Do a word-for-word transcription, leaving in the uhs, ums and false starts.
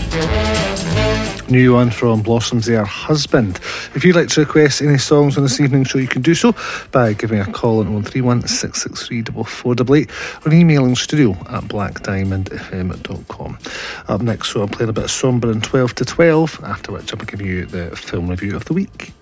New one from Blossoms there, Husband. If you'd like to request any songs on this evening's show, you can do so by giving a call on oh three one, six six three, four four eight eight or emailing studio at black diamond f m dot com. Up next, so I'm playing a bit of Sombre and twelve to twelve, after which I'll give you the film review of the week.